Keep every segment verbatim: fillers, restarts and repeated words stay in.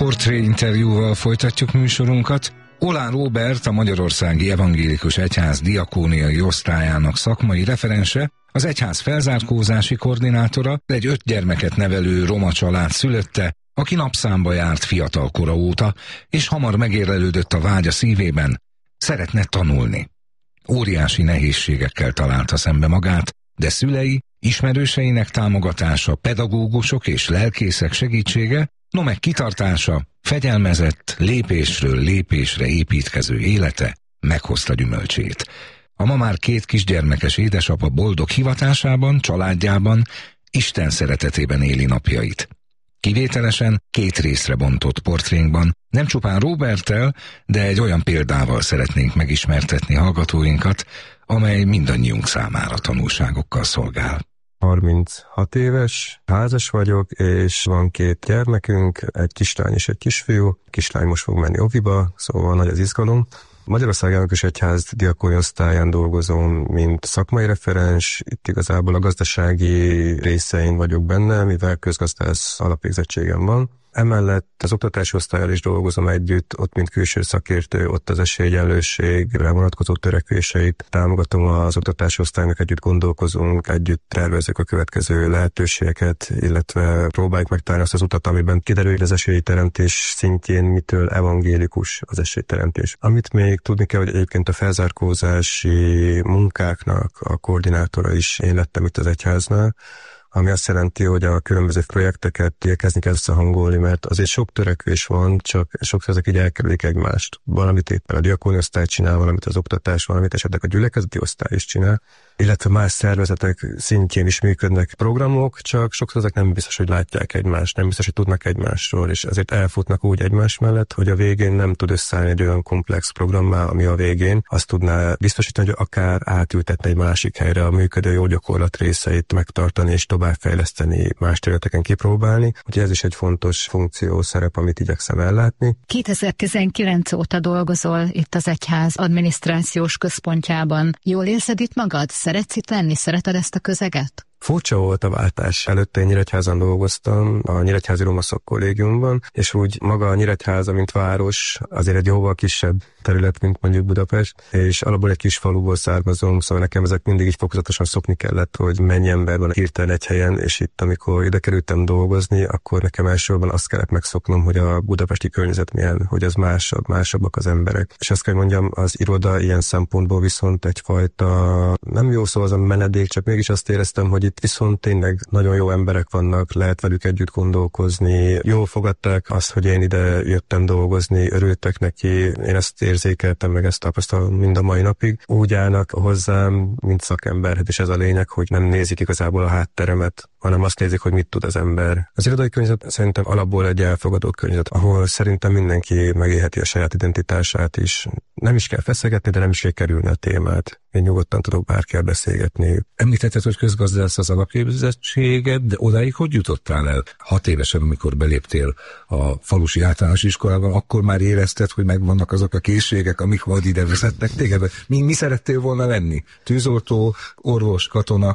Portréinterjúval folytatjuk műsorunkat. Olán Róbert, a Magyarországi Evangélikus Egyház diakóniai osztályának szakmai referense, az egyház felzárkózási koordinátora, egy öt gyermeket nevelő roma család szülötte, aki napszámba járt fiatalkora óta, és hamar megérlelődött a vágy a szívében, szeretne tanulni. Óriási nehézségekkel találta szembe magát, de szülei, ismerőseinek támogatása, pedagógusok és lelkészek segítsége, no meg kitartása, fegyelmezett, lépésről lépésre építkező élete meghozta gyümölcsét. A ma már két kisgyermekes édesapa boldog hivatásában, családjában, Isten szeretetében éli napjait. Kivételesen két részre bontott portrénkban nem csupán Róberttel, de egy olyan példával szeretnénk megismertetni hallgatóinkat, amely mindannyiunk számára tanulságokkal szolgál. harminchat éves, házas vagyok, és van két gyermekünk, egy kislány és egy kisfiú. Kislány most fog menni oviba, szóval nagy az izgalom. Magyarországi Evangélikus Egyház diakóniai osztályán dolgozom, mint szakmai referens. Itt igazából a gazdasági részein vagyok benne, mivel közgazdász alapvégzettségem van. Emellett az oktatási osztállyal is dolgozom együtt, ott mint külső szakértő, ott az esélyegyenlőségre vonatkozó törekvéseit támogatom az oktatási osztálynak, együtt gondolkozunk, együtt tervezzük a következő lehetőségeket, illetve próbáljuk megtalálni azt az utat, amiben kiderül, hogy az esélyteremtés szintjén mitől evangélikus az esélyteremtés. Amit még tudni kell, hogy egyébként a felzárkózási munkáknak a koordinátora is én lettem itt az egyháznál, ami azt jelenti, hogy a különböző projekteket igyekezni kell összehangolni, mert azért sok törekvés van, csak sokszor ezek így elkerülik egymást. Valamit éppen a diakóniai osztály csinál, valamit az oktatás, valamit esetleg a gyülekezeti osztály is csinál, illetve más szervezetek szintjén is működnek programok, csak sokszor ezek nem biztos, hogy látják egymást, nem biztos, hogy tudnak egymásról, és ezért elfutnak úgy egymás mellett, hogy a végén nem tud összeállni egy olyan komplex programmá, ami a végén azt tudná biztosítani, hogy akár átültetni egy másik helyre a működő jó gyakorlat részeit megtartani és továbbfejleszteni, más területeken kipróbálni. Úgyhogy ez is egy fontos funkció, szerep, amit igyekszem ellátni. kétezer-tizenkilenc óta dolgozol itt az egyház adminisztrációs központjában. Jól érzed itt magad? Szeretsz itt lenni? Szereted ezt a közeget? Furcsa volt a váltás. Előtte én Nyíregyházan dolgoztam, a Nyíregyházi Roma Szakkollégiumban, és úgy maga a Nyíregyháza, mint város, azért egy jóval kisebb terület, mint mondjuk Budapest, és alapból egy kis faluból származom, szóval nekem ezek mindig így fokozatosan szokni kellett, hogy mennyi ember van hirtelen egy helyen, és itt, amikor ide kerültem dolgozni, akkor nekem elsősorban azt kellett megszoknom, hogy a budapesti környezet milyen, hogy az másabb, másabbak az emberek. És azt kell mondjam, az iroda ilyen szempontból viszont egyfajta, nem jó szó az a menedék, csak mégis azt éreztem, hogy itt viszont tényleg nagyon jó emberek vannak, lehet velük együtt gondolkozni, jól fogadták azt, hogy én ide jöttem dolgozni, örültek neki, én ezt érzékeltem, meg ezt tapasztalom mind a mai napig. Úgy állnak hozzám, mint szakemberhez, és ez a lényeg, hogy nem nézik igazából a hátteremet, hanem azt nézik, hogy mit tud az ember. Az irodai környezet szerintem alapból egy elfogadó környezet, ahol szerintem mindenki megélheti a saját identitását is. Nem is kell feszegetni, de nem is kell kerülni a témát. Én nyugodtan tudok bárkivel beszélgetni. Említetted, hogy közgazdász az alapképzettséged, de odáig hogy jutottál el? Hat évesen, amikor beléptél a falusi általános iskolában, akkor már érezted, hogy megvannak azok a készségek, amik majd ide vezetnek téged? Mi, mi szerettél volna lenni? Tűzoltó, orvos, katona?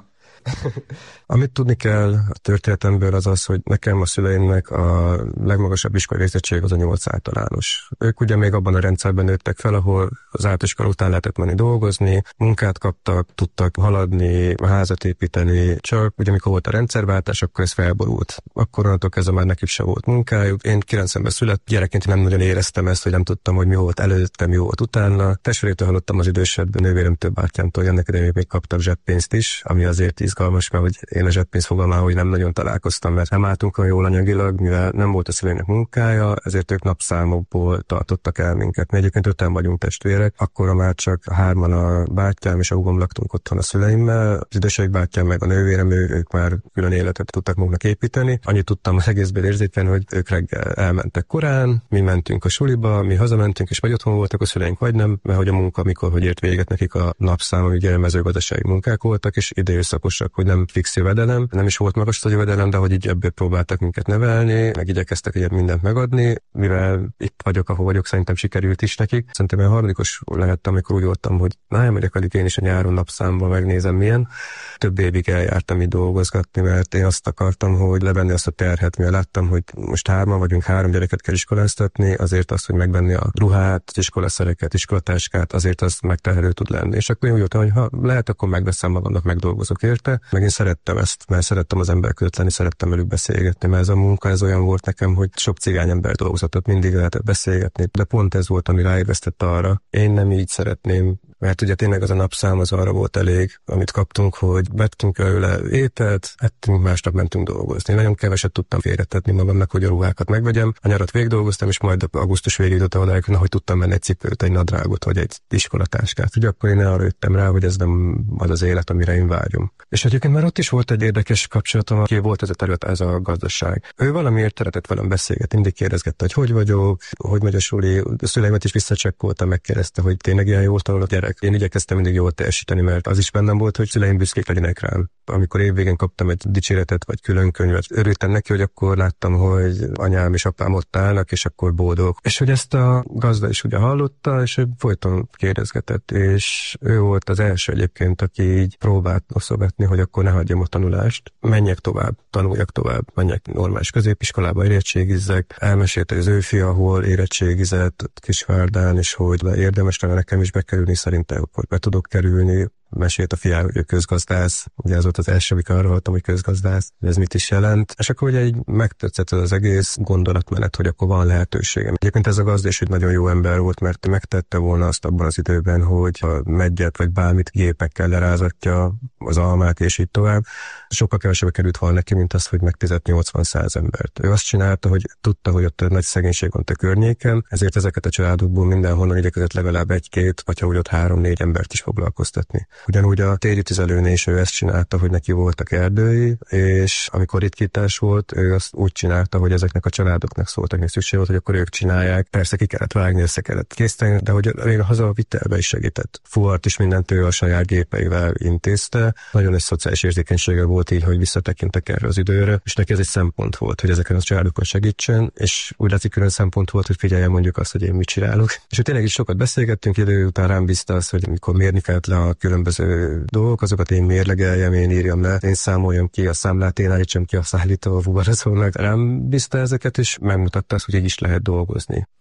Amit tudni kell a történetemből az az, hogy nekem a szüleimnek a legmagasabb iskolai végzettség az a nyolc általános. Ők ugye még abban a rendszerben nőttek fel, ahol az általánoskola után lehetett menni dolgozni, munkát kaptak, tudtak haladni, házat építeni, csak ugye mikor volt a rendszerváltás, akkor ez felborult. Akkor onnantól kezdve már nekik se volt munkájuk. Én kilencvenben születtem, gyerekként nem nagyon éreztem ezt, hogy nem tudtam, hogy mi volt előttem, mi volt utána. Testvérétől hallottam az idősebb nővéremtől, bátyámtól, hogy ennek idején még kaptam zseppénzt is, ami azért izgalmas, mert hogy én a zseppénz fogalmával, hogy nem nagyon találkoztam, mert nem álltunk olyan jól anyagilag, mivel nem volt a szüleinek munkája, ezért ők napszámokból tartottak el minket. Mi egyébként öten vagyunk testvérek, akkor már csak hárman a bátyám és a húgom laktunk otthon a szüleimmel, az idősebb bátyám meg a nővérem, ők már külön életet tudtak maguknak építeni. Annyit tudtam az egészből érzékelni, hogy ők reggel elmentek korán, mi mentünk a suliba, mi hazamentünk, és vagy otthon voltak a szüleink, vagy nem, mert hogy a munka, mikor hogy ért véget nekik a napszám, ugye mezőgazdasági munkák voltak, és ide csak hogy nem fix jövedelem, nem is volt magas a jövedelem, de hogy így ebből próbáltak minket nevelni, meg igyekeztek ugye mindent megadni, mivel itt vagyok, ahol vagyok, szerintem sikerült is nekik. Szerintem én harmadikos lehettem, amikor úgy voltam, hogy na, elmegyek addig én is a nyáron napszámba, megnézem milyen. Több évig eljártam itt dolgozgatni, mert én azt akartam, hogy levenni azt a terhet, mivel láttam, hogy most hárman vagyunk, három gyereket kell iskoláztatni, azért azt, hogy megvenni a ruhát, iskolaszereket, iskolatáskát, azért az megterhelő tud lenni. És akkor én úgy jöttem, hogy ha lehet, akkor megveszem magamnak, megdolgozok érte. Meg én szerettem ezt, mert szerettem az ember között lenni, szerettem velük beszélgetni, mert ez a munka ez olyan volt nekem, hogy sok cigány ember dolgozott, mindig lehetett beszélgetni. De pont ez volt, ami ráébresztett arra. Én nem így szeretném, mert ugye tényleg az a napszám az arra volt elég, amit kaptunk, hogy vettünk előle ételt, ettünk, másnap mentünk dolgozni. Én nagyon keveset tudtam félretetni magamnak, hogy a ruhákat megvegyem. A nyarat végigdolgoztam, és majd augusztus végig jutott odáig, hogy tudtam menni egy cipőt, egy nadrágot, vagy egy iskolatáskát. Ugye akkor én arra jöttem rá, hogy ez nem az az élet, amire én vágyom. És egyébként már ott is volt egy érdekes kapcsolatom, aki volt ez a terület, ez a gazdaság. Ő valamiért szeretett velem beszélgetni, mindig kérdezgette, hogy hogy vagyok, hogy megy a suli. A szüleimet is visszacsekkoltam, megkérdezte, hogy tényleg ilyen jól tanul a gyerek. Én igyekeztem mindig jól teljesíteni, mert az is bennem volt, hogy szüleim büszkék legyenek rám. Amikor évvégén kaptam egy dicséretet vagy külön könyvet, örültem neki, hogy akkor láttam, hogy anyám és apám ott állnak, és akkor boldog. És hogy ezt a gazda is ugye hallotta, és ő folyton kérdezgetett, és ő volt az első egyébként, aki így próbált oszogatni, hogy akkor ne hagyjam a tanulást, menjek tovább, tanuljak tovább, menjek normális középiskolába, érettségizzek. Elmesélte, hogy az ő fia hol érettségizett Kisvárdán, és hogy érdemes lenne nekem is bekerülni, szerintem, hogy be tudok kerülni. Mesélt a fiára, hogy ő közgazdász, ugye az volt az első, amikor arra hallottam, hogy közgazdász, ez mit is jelent, és akkor ugye így megtetszett az egész gondolatmenet, hogy akkor van lehetőségem. Egyébként ez a gazda is egy nagyon jó ember volt, mert megtette volna azt abban az időben, hogy ha meggyet vagy bármit gépekkel lerázatja az almát, és így tovább, sokkal kevesebbe került volna neki, mint az, hogy megfizet nyolcvan-száz embert. Ő azt csinálta, hogy tudta, hogy ott nagy szegénység van a környéken, ezért ezeket a családokból mindenhonnan igyekezett legalább egy-két, vagy ha úgy ott három-négy embert is foglalkoztatni. Ugyanúgy a téli tüzelőnél is ő ezt csinálta, hogy neki voltak erdői, és amikor ritkítás volt, ő azt úgy csinálta, hogy ezeknek a családoknak szóltak, még szükség volt, hogy akkor ők csinálják. Persze ki kellett vágni, össze kellett készíteni, de hogy én haza a vitelbe is segített. Fuart is mindent ő a saját gépeivel intézte. Nagyon egy szociális érzékenysége volt így, hogy visszatekintek erre az időre, és neki ez egy szempont volt, hogy ezeken a családokon segítsen, és úgy látszik külön szempont volt, hogy figyeljen mondjuk azt, hogy én mit csinálok. És tényleg is sokat beszélgettünk, idő után rám bízta az, hogy mikor mérni kellett le a különböző dolgok, azokat én mérlegeljem, én írjam le, én számoljam ki a számlát, én állítsam ki a szállító a fuvarozónak. Rám bízta ezeket, és megmutatta azt, hogy így is lehet dolgozni.